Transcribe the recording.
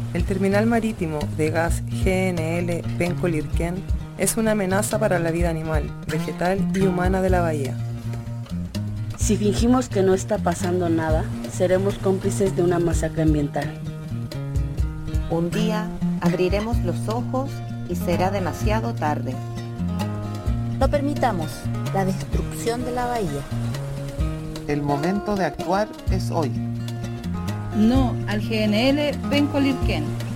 El terminal marítimo de gas GNL Penco-Lirquén es una amenaza para la vida animal, vegetal y humana de la bahía. Si fingimos que no está pasando nada, seremos cómplices de una masacre ambiental. Un día abriremos los ojos y será demasiado tarde. No permitamos la destrucción de la bahía. El momento de actuar es hoy. No al GNL Penco-Lirquén.